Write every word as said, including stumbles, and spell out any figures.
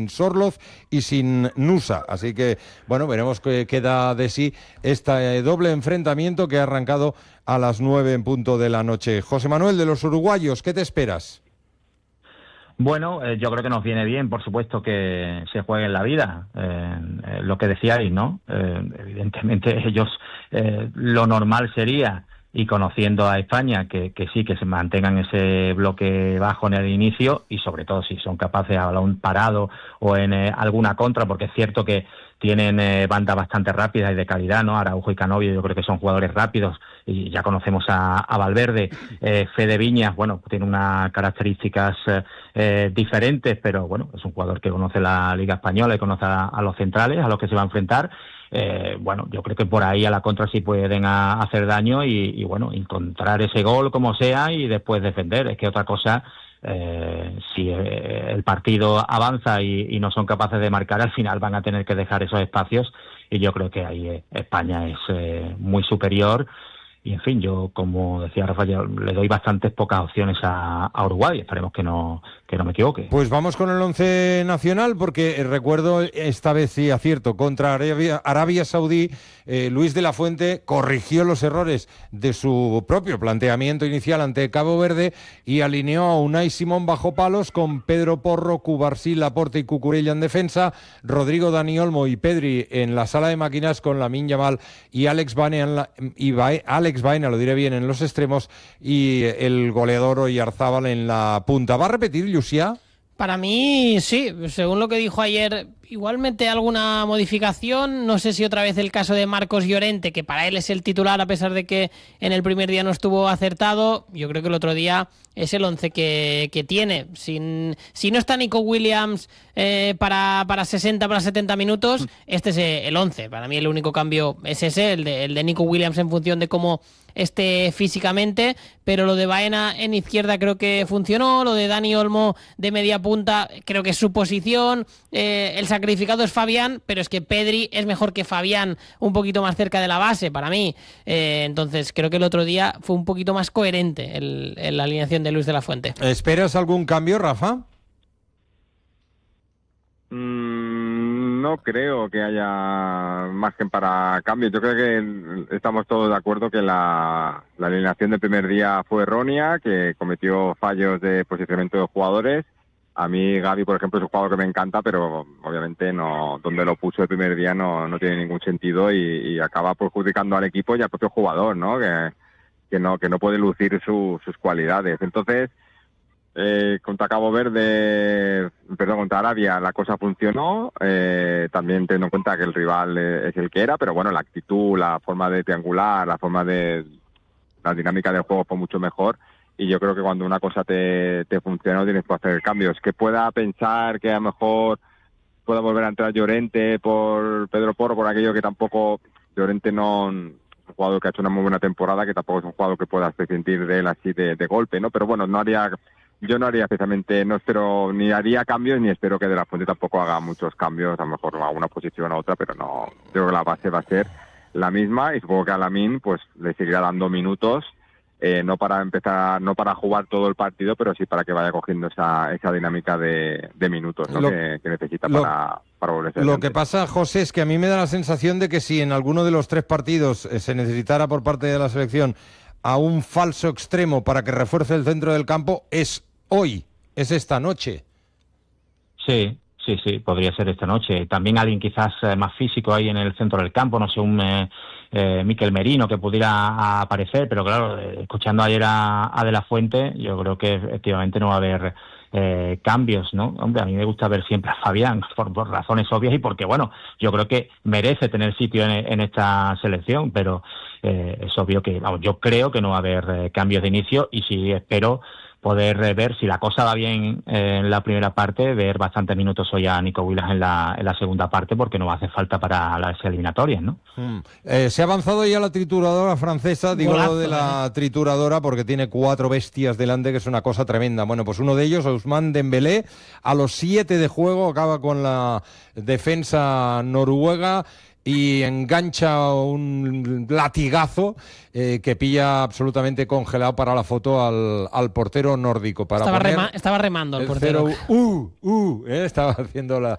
sin Sorloz y sin Nusa. Así que, bueno, veremos qué queda de sí este doble enfrentamiento que ha arrancado a las nueve en punto de la noche. José Manuel, de los uruguayos, ¿qué te esperas? Bueno, eh, yo creo que nos viene bien, por supuesto, que se juegue en la vida, eh, eh, lo que decíais, ¿no? Eh, evidentemente ellos, eh, lo normal sería, y conociendo a España, que, que sí, que se mantengan ese bloque bajo en el inicio, y sobre todo si son capaces de hablar un parado o en eh, alguna contra, porque es cierto que tienen eh, bandas bastante rápidas y de calidad, ¿no? Araujo y Canovio yo creo que son jugadores rápidos, y ya conocemos a, a Valverde. eh, Fede Viñas, bueno, tiene unas características eh, eh, diferentes, pero bueno, es un jugador que conoce la Liga Española y conoce a, a los centrales, a los que se va a enfrentar. Eh, bueno, yo creo que por ahí a la contra sí pueden a, hacer daño y, y bueno, encontrar ese gol como sea y después defender. Es que otra cosa, eh, si eh, el partido avanza y, y no son capaces de marcar, al final van a tener que dejar esos espacios, y yo creo que ahí eh, España es eh, muy superior. Y en fin, yo, como decía Rafael, le doy bastantes pocas opciones a, a Uruguay. Esperemos que no que no me equivoque. Pues vamos con el once nacional, porque recuerdo esta vez sí acierto contra Arabia, Arabia Saudí. eh, Luis de la Fuente corrigió los errores de su propio planteamiento inicial ante Cabo Verde y alineó a Unai Simón bajo palos con Pedro Porro, Cubarsí, Laporte y Cucurella en defensa, Rodrigo Dani Olmo y Pedri en la sala de máquinas con Lamine Yamal y Alex Baena, en la, y Bae, Alex Baena, lo diré bien, en los extremos, y el goleador Oyarzábal en la punta. ¿Va a repetir Llucià? Para mí, sí. Según lo que dijo ayer, igualmente alguna modificación. No sé si otra vez el caso de Marcos Llorente, que para él es el titular a pesar de que en el primer día no estuvo acertado. Yo creo que el otro día es el once que, que tiene. Sin, si no está Nico Williams eh, para, para sesenta, para setenta minutos, este es el once. Para mí el único cambio es ese, el de, el de Nico Williams en función de cómo esté físicamente, pero lo de Baena en izquierda creo que funcionó, lo de Dani Olmo de media punta creo que es su posición, eh, el sacrificado es Fabián, pero es que Pedri es mejor que Fabián un poquito más cerca de la base para mí, eh, entonces creo que el otro día fue un poquito más coherente el, el, la alineación de Luis de la Fuente. ¿Esperas algún cambio, Rafa? Mm, no creo que haya margen para cambios. Yo creo que estamos todos de acuerdo que la, la alineación del primer día fue errónea, que cometió fallos de posicionamiento de jugadores. A mí Gavi, por ejemplo, es un jugador que me encanta, pero obviamente no, donde lo puso el primer día no, no tiene ningún sentido y, y acaba perjudicando al equipo y al propio jugador, ¿no? Que, que no, que no puede lucir su, sus cualidades. Entonces, Eh, contra Cabo Verde, perdón, contra Arabia la cosa funcionó, eh, también teniendo en cuenta que el rival eh, es el que era, pero bueno, la actitud, la forma de triangular, la forma de, la dinámica del juego fue mucho mejor, y yo creo que cuando una cosa te, te funciona tienes que hacer cambios. Que pueda pensar que a lo mejor pueda volver a entrar Llorente por Pedro Porro, por aquello que tampoco, Llorente no... un jugador que ha hecho una muy buena temporada, que tampoco es un jugador que puedas sentir de él así de, de golpe, ¿no? Pero bueno, no haría... Yo no haría especialmente, no espero, ni haría cambios, ni espero que De la Fuente tampoco haga muchos cambios, a lo mejor a una posición a otra, pero no, creo que la base va a ser la misma, y supongo que a Lamine pues le seguirá dando minutos, eh, no para empezar, no para jugar todo el partido, pero sí para que vaya cogiendo esa, esa dinámica de, de minutos, ¿no? lo, que, que necesita lo, para, para volverse. Lo que pasa, José, es que a mí me da la sensación de que si en alguno de los tres partidos eh, se necesitara por parte de la selección a un falso extremo para que refuerce el centro del campo, es hoy, es esta noche. Sí, sí, sí, podría ser esta noche. También alguien quizás eh, más físico ahí en el centro del campo, no sé, un eh, eh, Mikel Merino que pudiera aparecer, pero claro, eh, escuchando ayer a, a De la Fuente, yo creo que efectivamente no va a haber eh, cambios, ¿no? Hombre, a mí me gusta ver siempre a Fabián, por, por razones obvias y porque, bueno, yo creo que merece tener sitio en, en esta selección, pero eh, es obvio que, vamos, yo creo que no va a haber eh, cambios de inicio, y sí espero poder eh, ver si la cosa va bien eh, en la primera parte, ver bastantes minutos hoy a Nico Williams en la, en la segunda parte, porque no va a hacer falta para las eliminatorias, ¿no? Mm. Eh, se ha avanzado ya la trituradora francesa, digo Golazo, lo de la eh. trituradora porque tiene cuatro bestias delante, que es una cosa tremenda. Bueno, pues uno de ellos, Ousmane Dembélé, a los siete de juego acaba con la defensa noruega y engancha un latigazo eh, que pilla absolutamente congelado para la foto al, al portero nórdico. Para estaba, rema, estaba remando el, el portero. Cero, uh, uh, eh, estaba haciendo la,